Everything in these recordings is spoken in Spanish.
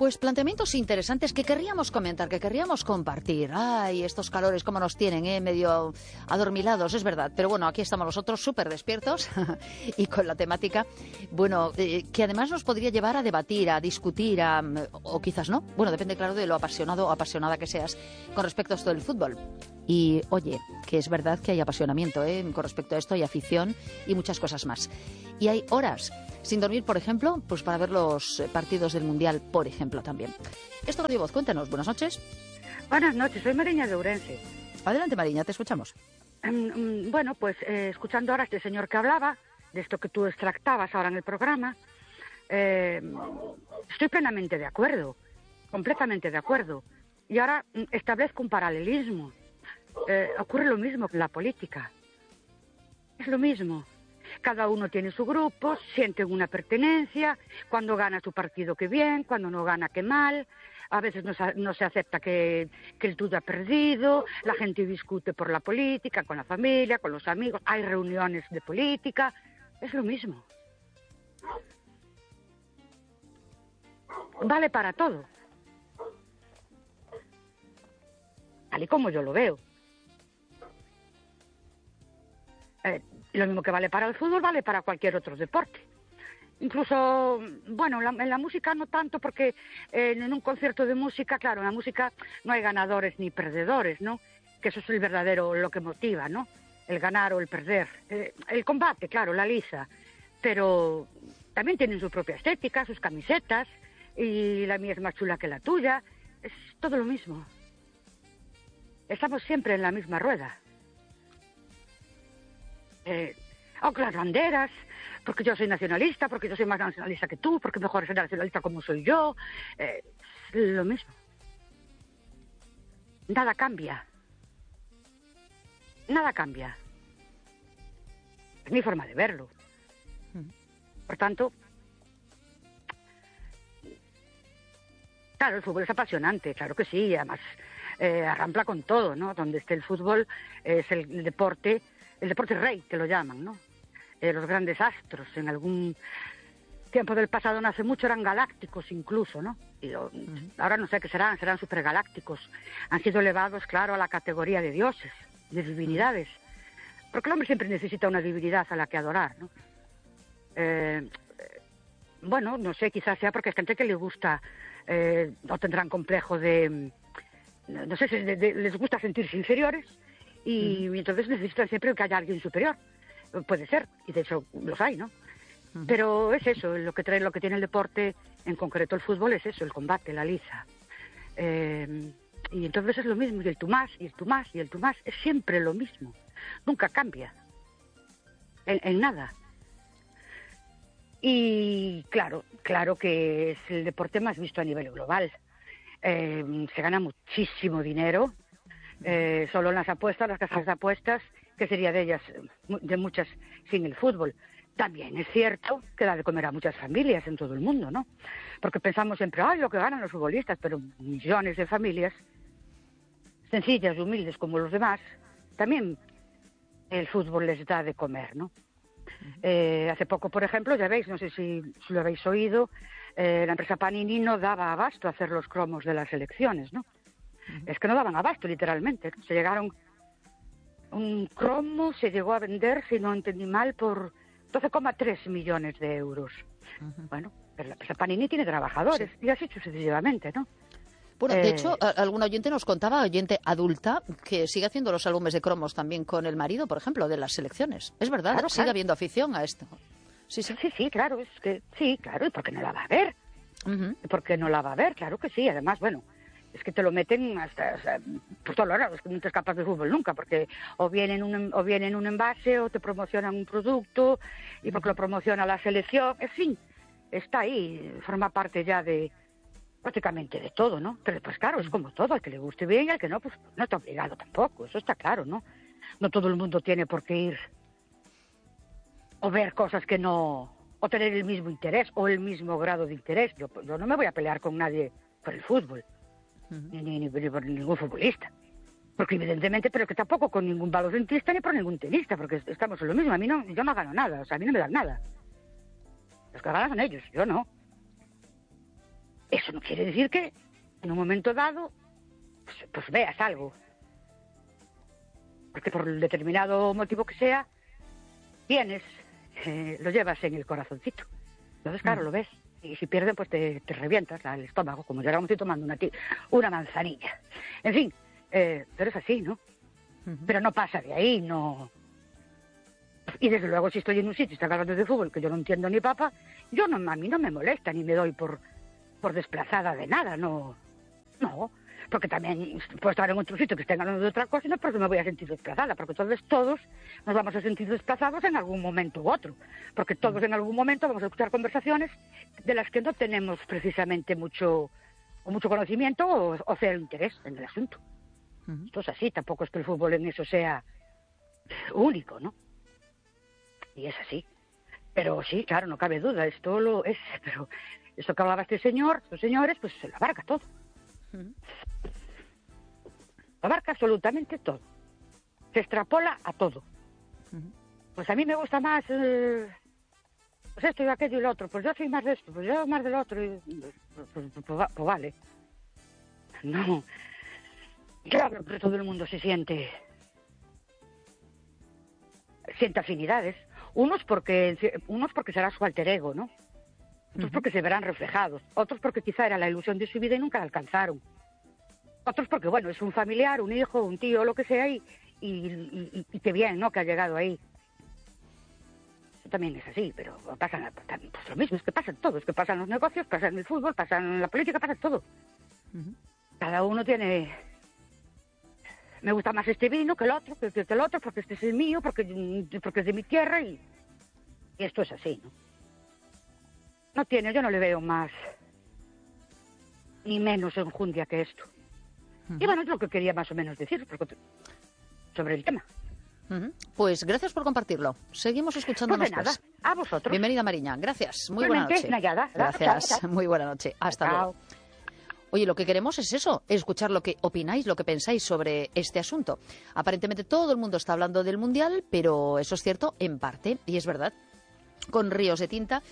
Pues planteamientos interesantes que querríamos comentar, que querríamos compartir. Ay, estos calores como nos tienen, medio adormilados, es verdad. Pero bueno, aquí estamos nosotros súper despiertos y con la temática, bueno, que además nos podría llevar a debatir, a discutir, o quizás no. Bueno, depende, claro, de lo apasionado o apasionada que seas con respecto a esto del fútbol. Y, oye, que es verdad que hay apasionamiento, con respecto a esto, hay afición y muchas cosas más. Y hay horas sin dormir, por ejemplo, pues para ver los partidos del Mundial, por ejemplo, también. Esto, Radio Voz, cuéntanos. Buenas noches. Buenas noches, soy Mariña de Ourense. Adelante, Mariña, te escuchamos. Bueno, pues escuchando ahora a este señor que hablaba, de esto que tú extractabas ahora en el programa, estoy plenamente de acuerdo, completamente de acuerdo. Y ahora establezco un paralelismo. Ocurre lo mismo que en la política. Es lo mismo. Cada uno tiene su grupo, sienten una pertenencia, cuando gana su partido que bien, cuando no gana que mal, a veces no se acepta que el tuyo ha perdido, la gente discute por la política, con la familia, con los amigos, hay reuniones de política, es lo mismo. Vale para todo. Tal y como yo lo veo. Lo mismo que vale para el fútbol, vale para cualquier otro deporte. Incluso, bueno, en la música no tanto, porque en un concierto de música, claro, en la música no hay ganadores ni perdedores, ¿no? Que eso es el verdadero, lo que motiva, ¿no? El ganar o el perder. El combate, claro, la liza. Pero también tienen su propia estética, sus camisetas, y la mía es más chula que la tuya. Es todo lo mismo. Estamos siempre en la misma rueda. Aunque las banderas, porque yo soy nacionalista, porque yo soy más nacionalista que tú, porque mejor ser nacionalista como soy yo, lo mismo. Nada cambia. Nada cambia. Es mi forma de verlo. Por tanto, claro, el fútbol es apasionante, claro que sí, además arrampla con todo, ¿no? Donde esté el fútbol es el deporte rey, que lo llaman, ¿no? Los grandes astros, en algún tiempo del pasado, no hace mucho, eran galácticos incluso, ¿no? Y ahora no sé qué serán supergalácticos. Han sido elevados, claro, a la categoría de dioses, de divinidades. Porque el hombre siempre necesita una divinidad a la que adorar, ¿no? Bueno, no sé, quizás sea porque hay gente que le gusta, o tendrán complejo de, no sé, les gusta sentirse inferiores, y entonces necesitan siempre que haya alguien superior. Puede ser, y de hecho los hay, ¿no? Pero es eso, lo que tiene el deporte, en concreto el fútbol, es eso, el combate, la liza. Y entonces es lo mismo, y el tú más, y el tú más, y el tú más, es siempre lo mismo. Nunca cambia. En nada. Y claro que es el deporte más visto a nivel global. Se gana muchísimo dinero. Solo en las apuestas, las casas de apuestas, que sería de ellas, de muchas, sin el fútbol. También es cierto que da de comer a muchas familias en todo el mundo, ¿no? Porque pensamos siempre, lo que ganan los futbolistas, pero millones de familias, sencillas, humildes como los demás, también el fútbol les da de comer, ¿no? Hace poco, por ejemplo, ya veis, no sé si lo habéis oído, la empresa Panini no daba abasto a hacer los cromos de las selecciones, ¿no? Es que no daban abasto, literalmente, ¿no? Un cromo se llegó a vender, si no entendí mal, por 12,3 millones de euros. Bueno, pero la empresa Panini tiene trabajadores, sí. Y así sucesivamente, ¿no? Bueno, de hecho, algún oyente nos contaba, oyente adulta, que sigue haciendo los álbumes de cromos también con el marido, por ejemplo, de las selecciones. Es verdad, claro, sigue habiendo afición a esto. Sí, claro, es que sí, claro, ¿y por qué no la va a ver? ¿Por qué no la va a ver? Claro que sí, además, bueno, es que te lo meten hasta por todos lados, es que no te escapas del fútbol nunca, porque o viene en un envase o te promocionan un producto, y porque lo promociona la selección, en fin, está ahí, forma parte ya de prácticamente de todo, ¿no? Pero pues claro, es como todo, al que le guste bien y al que no, pues no está obligado tampoco, eso está claro, ¿no? No todo el mundo tiene por qué ir o ver cosas que no, o tener el mismo interés o el mismo grado de interés. Yo no me voy a pelear con nadie por el fútbol, ni por ningún futbolista, porque evidentemente, pero que tampoco con ningún baloncestista ni por ningún tenista, porque estamos en lo mismo. Yo no gano nada, o sea, a mí no me dan nada. Los que ganan son ellos, yo no. Eso eso no quiere decir que en un momento dado pues veas algo. Porque por el determinado motivo que sea, tienes, lo llevas en el corazoncito. Entonces, claro, lo ves. Y si pierden, pues te revientas el estómago, como yo ahora me estoy tomando una manzanilla. En fin, pero es así, ¿no? Pero no pasa de ahí, no. Y desde luego, si estoy en un sitio y están hablando de fútbol que yo no entiendo ni papa, a mí no me molesta, ni me doy por desplazada de nada, no. Porque también puedo estar en otro sitio que estén hablando de otra cosa y no porque me voy a sentir desplazada, porque entonces todos nos vamos a sentir desplazados en algún momento u otro, porque todos en algún momento vamos a escuchar conversaciones de las que no tenemos precisamente mucho conocimiento o cero interés en el asunto. Esto es así, tampoco es que el fútbol en eso sea único, ¿no? Y es así. Pero sí, claro, no cabe duda, esto lo es, pero esto que hablaba estos señores, pues se lo abarca todo. Lo abarca absolutamente todo. Se extrapola a todo. Pues a mí me gusta más pues esto y aquello y lo otro. Pues yo soy más de esto, pues yo más del otro. Pues vale. No. Claro que todo el mundo siente afinidades. Unos porque será su alter ego, ¿no? Otros porque se verán reflejados. Otros porque quizá era la ilusión de su vida y nunca la alcanzaron. Otros porque, bueno, es un familiar, un hijo, un tío, lo que sea, y qué bien, ¿no?, que ha llegado ahí. Eso también es así, pero pasa pues lo mismo, es que pasa en todo. Es que pasan los negocios, pasa en el fútbol, pasa en la política, pasa en todo. Cada uno tiene... Me gusta más este vino que el otro, que el otro, porque este es el mío, porque es de mi tierra, y esto es así, ¿no? Yo no le veo más ni menos enjundia que esto. Y bueno, es lo que quería más o menos decir sobre el tema. Pues gracias por compartirlo. Seguimos escuchándonos. Pues de nada, a vosotros. Bienvenida, Mariña. Gracias. Muy buena noche. Nayada. Gracias. Chao. Muy buena noche. Hasta luego. Oye, lo que queremos es eso, escuchar lo que opináis, lo que pensáis sobre este asunto. Aparentemente todo el mundo está hablando del Mundial, pero eso es cierto en parte, y es verdad, con ríos de tinta.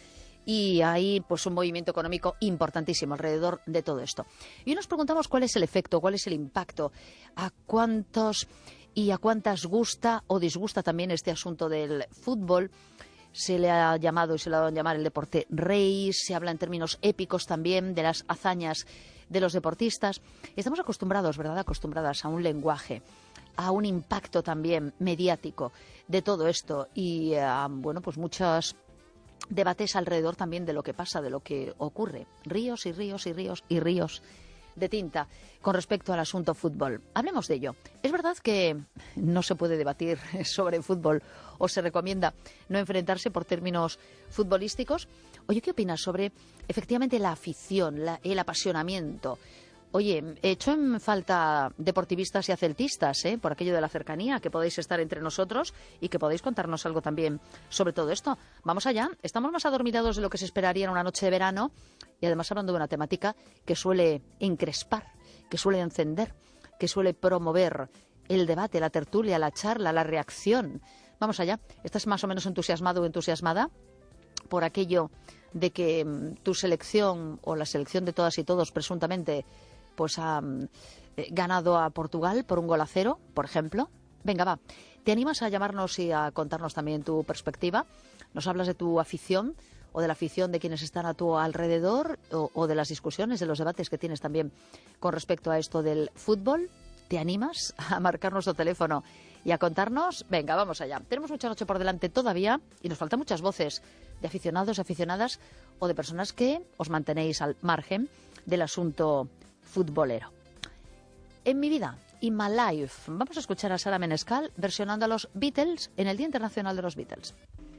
Y hay pues un movimiento económico importantísimo alrededor de todo esto. Y nos preguntamos cuál es el efecto, cuál es el impacto, a cuántos y a cuántas gusta o disgusta también este asunto del fútbol. Se le ha llamado y se le ha dado a llamar el deporte rey, se habla en términos épicos también de las hazañas de los deportistas. Estamos acostumbrados, ¿verdad?, acostumbradas a un lenguaje, a un impacto también mediático de todo esto y a, bueno, pues muchos debates alrededor también de lo que pasa, de lo que ocurre. Ríos y ríos y ríos y ríos de tinta con respecto al asunto fútbol. Hablemos de ello. Es verdad que no se puede debatir sobre fútbol o se recomienda no enfrentarse por términos futbolísticos. Oye, ¿qué opinas sobre efectivamente la afición, el apasionamiento? Oye, echo en falta deportivistas y celtistas, por aquello de la cercanía, que podéis estar entre nosotros y que podéis contarnos algo también sobre todo esto. Vamos allá, estamos más adormilados de lo que se esperaría en una noche de verano y además hablando de una temática que suele encrespar, que suele encender, que suele promover el debate, la tertulia, la charla, la reacción. Vamos allá, ¿estás más o menos entusiasmado o entusiasmada por aquello de que tu selección o la selección de todas y todos presuntamente pues ha ganado a Portugal por 1-0, por ejemplo? Venga, va. ¿Te animas a llamarnos y a contarnos también tu perspectiva? ¿Nos hablas de tu afición o de la afición de quienes están a tu alrededor o de las discusiones, de los debates que tienes también con respecto a esto del fútbol? ¿Te animas a marcar nuestro teléfono y a contarnos? Venga, vamos allá. Tenemos mucha noche por delante todavía y nos faltan muchas voces de aficionados, aficionadas o de personas que os mantenéis al margen del asunto futbolero. En mi vida, In My Life, vamos a escuchar a Sara Menescal versionando a los Beatles en el Día Internacional de los Beatles.